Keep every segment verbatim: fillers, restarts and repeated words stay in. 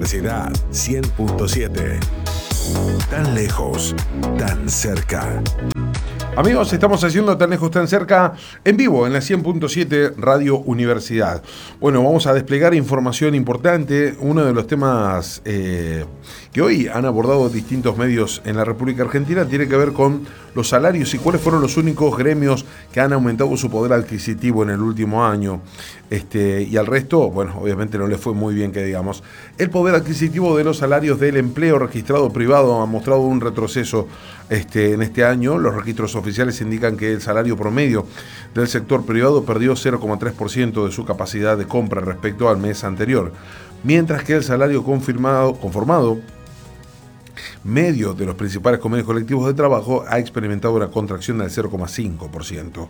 Universidad cien punto siete. Tan lejos, tan cerca. Amigos, estamos haciendo Tan lejos, tan cerca en vivo en la cien punto siete Radio Universidad. Bueno, vamos a desplegar información importante. Uno de los temas eh, que hoy han abordado distintos medios en la República Argentina tiene que ver con los salarios y cuáles fueron los únicos gremios que han aumentado su poder adquisitivo en el último año. Este, y al resto, bueno, obviamente no le fue muy bien que digamos. El poder adquisitivo de los salarios del empleo registrado privado ha mostrado un retroceso este, en este año. Los registros oficiales indican que el salario promedio del sector privado perdió cero coma tres por ciento de su capacidad de compra respecto al mes anterior, mientras que el salario confirmado, conformado medio de los principales convenios colectivos de trabajo ha experimentado una contracción del cero coma cinco por ciento.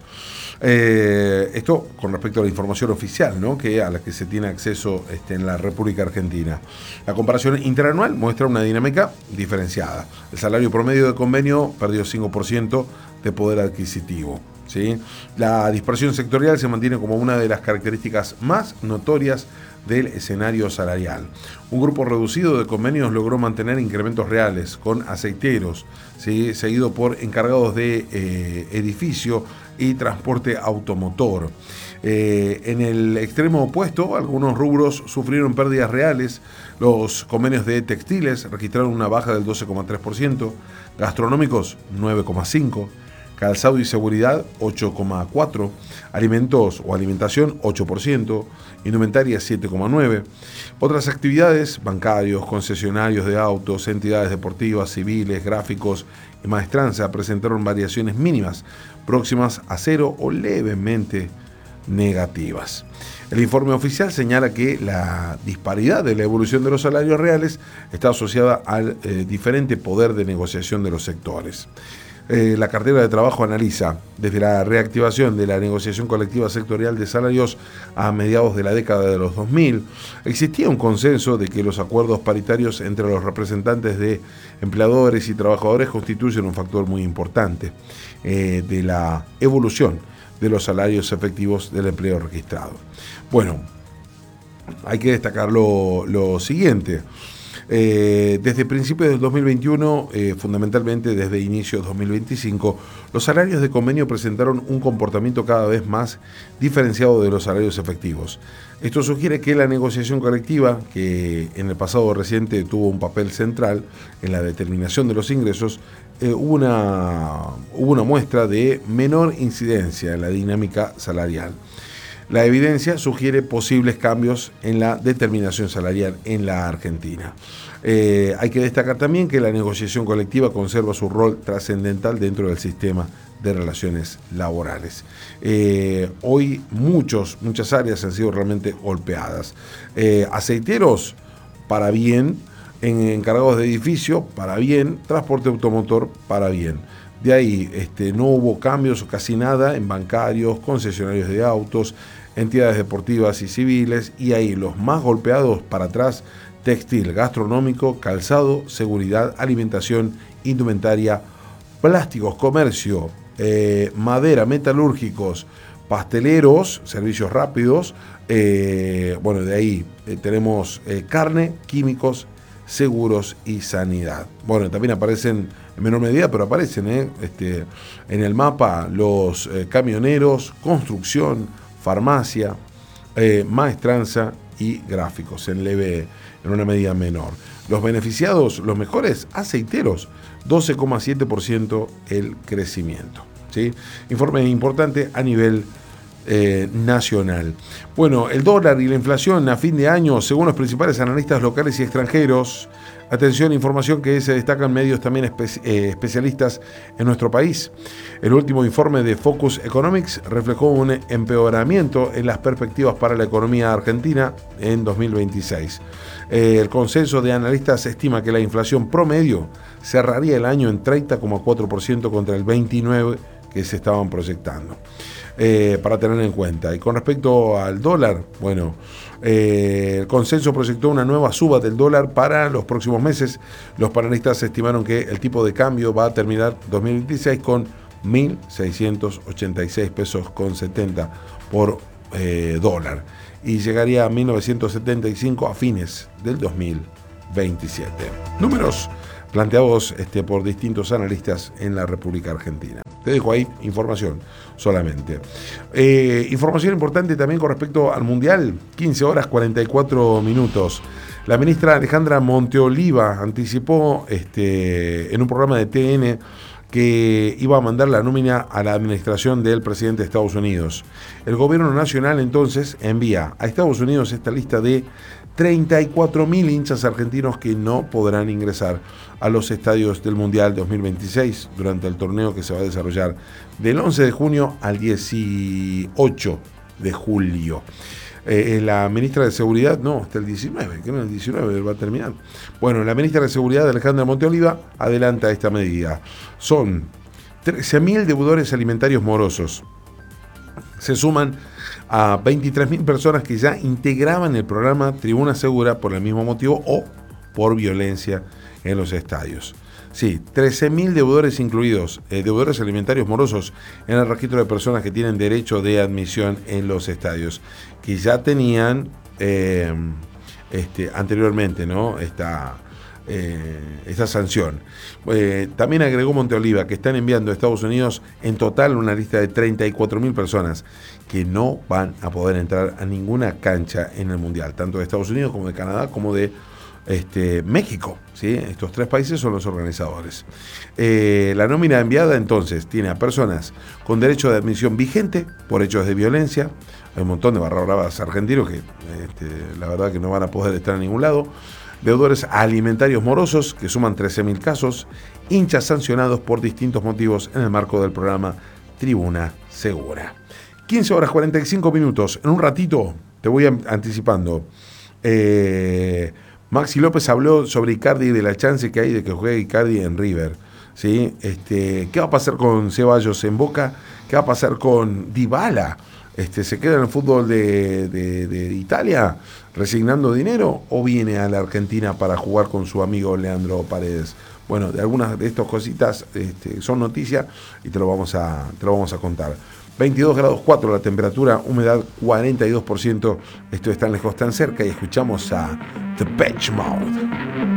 Eh, esto con respecto a la información oficial, ¿no?, que a la que se tiene acceso este, en la República Argentina. La comparación interanual muestra una dinámica diferenciada. El salario promedio de convenio perdió cinco por ciento de poder adquisitivo, ¿sí? La dispersión sectorial se mantiene como una de las características más notorias del escenario salarial. Un grupo reducido de convenios logró mantener incrementos reales con aceiteros, ¿sí?, seguido por encargados de eh, edificio y transporte automotor. Eh, en el extremo opuesto, algunos rubros sufrieron pérdidas reales. Los convenios de textiles registraron una baja del doce coma tres por ciento, gastronómicos nueve coma cinco por ciento, calzado y seguridad ocho coma cuatro por ciento, alimentos o alimentación ocho por ciento, indumentaria siete coma nueve por ciento. Otras actividades, bancarios, concesionarios de autos, entidades deportivas, civiles, gráficos y maestranza presentaron variaciones mínimas, próximas a cero o levemente negativas. El informe oficial señala que la disparidad de la evolución de los salarios reales está asociada al eh, diferente poder de negociación de los sectores. Eh, la cartera de trabajo analiza desde la reactivación de la negociación colectiva sectorial de salarios a mediados de la década de los dos mil, existía un consenso de que los acuerdos paritarios entre los representantes de empleadores y trabajadores constituyen un factor muy importante eh, de la evolución de los salarios efectivos del empleo registrado. Bueno, hay que destacar lo, lo siguiente. Eh, desde principios del dos mil veintiuno, eh, fundamentalmente desde inicios de dos mil veinticinco, los salarios de convenio presentaron un comportamiento cada vez más diferenciado de los salarios efectivos. Esto sugiere que la negociación colectiva, que en el pasado reciente tuvo un papel central en la determinación de los ingresos, eh, hubo, una, hubo una muestra de menor incidencia en la dinámica salarial. La evidencia sugiere posibles cambios en la determinación salarial en la Argentina. Eh, hay que destacar también que la negociación colectiva conserva su rol trascendental dentro del sistema de relaciones laborales. Eh, hoy muchos, muchas áreas han sido realmente golpeadas. Eh, aceiteros, para bien, en encargados de edificio, para bien, transporte automotor, para bien. De ahí este, no hubo cambios o casi nada en bancarios, concesionarios de autos, entidades deportivas y civiles, y ahí los más golpeados para atrás: textil, gastronómico, calzado, seguridad, alimentación, indumentaria, plásticos, comercio, eh, madera, metalúrgicos, pasteleros, servicios rápidos, eh, bueno, de ahí eh, tenemos eh, carne, químicos, seguros y sanidad. Bueno, también aparecen en menor medida, pero aparecen eh, este, en el mapa los eh, camioneros, construcción, farmacia, eh, maestranza y gráficos, en leve, en una medida menor. Los beneficiados, los mejores, aceiteros, doce coma siete por ciento el crecimiento, ¿sí? Informe importante a nivel Eh, nacional. Bueno, el dólar y la inflación a fin de año, según los principales analistas locales y extranjeros. Atención, información que se destaca en medios también espe- eh, especialistas en nuestro país. El último informe de Focus Economics reflejó un empeoramiento en las perspectivas para la economía argentina en dos mil veintiséis. Eh, el consenso de analistas estima que la inflación promedio cerraría el año en treinta coma cuatro por ciento contra el veintinueve por ciento que se estaban proyectando. Eh, para tener en cuenta. Y con respecto al dólar, bueno, eh, el consenso proyectó una nueva suba del dólar para los próximos meses. Los panelistas estimaron que el tipo de cambio va a terminar dos mil veintiséis con mil seiscientos ochenta y seis pesos con setenta por eh, dólar y llegaría a mil novecientos setenta y cinco a fines del dos mil veintisiete. Números planteados este, por distintos analistas en la República Argentina. Te dejo ahí información solamente. Eh, información importante también con respecto al Mundial, quince horas cuarenta y cuatro minutos. La ministra Alejandra Monteoliva anticipó este, en un programa de T N que iba a mandar la nómina a la administración del presidente de Estados Unidos. El gobierno nacional entonces envía a Estados Unidos esta lista de treinta y cuatro mil hinchas argentinos que no podrán ingresar a los estadios del Mundial dos mil veintiséis durante el torneo que se va a desarrollar del once de junio al dieciocho de julio. Eh, la ministra de Seguridad, no, hasta el diecinueve, que no el diecinueve va a terminar. Bueno, la ministra de Seguridad, Alejandra Monteoliva, adelanta esta medida. Son trece mil deudores alimentarios morosos. Se suman a veintitrés mil personas que ya integraban el programa Tribuna Segura por el mismo motivo o por violencia en los estadios. Sí, trece mil deudores incluidos, eh, deudores alimentarios morosos en el registro de personas que tienen derecho de admisión en los estadios, que ya tenían eh, este, anteriormente, ¿no? esta, eh, esta sanción. Eh, también agregó Monteoliva que están enviando a Estados Unidos en total una lista de treinta y cuatro mil personas que no van a poder entrar a ninguna cancha en el Mundial, tanto de Estados Unidos como de Canadá como de Este, México, ¿sí? Estos tres países son los organizadores. Eh, la nómina enviada entonces tiene a personas con derecho de admisión vigente por hechos de violencia. Hay un montón de barra bravas argentinos que este, la verdad que no van a poder estar en ningún lado. Deudores alimentarios morosos que suman trece mil casos. Hinchas sancionados por distintos motivos en el marco del programa Tribuna Segura. quince horas cuarenta y cinco minutos. En un ratito te voy anticipando. Eh... Maxi López habló sobre Icardi y de la chance que hay de que juegue Icardi en River, ¿sí? Este, ¿qué va a pasar con Ceballos en Boca? ¿Qué va a pasar con Dybala? Este, ¿se queda en el fútbol de, de, de Italia resignando dinero o viene a la Argentina para jugar con su amigo Leandro Paredes? Bueno, de algunas de estas cositas este, son noticias y te lo vamos a, te lo vamos a contar. veintidós grados cuatro la temperatura, humedad cuarenta y dos por ciento. Esto es Tan Lejos, Tan Cerca y escuchamos a Depeche Mode.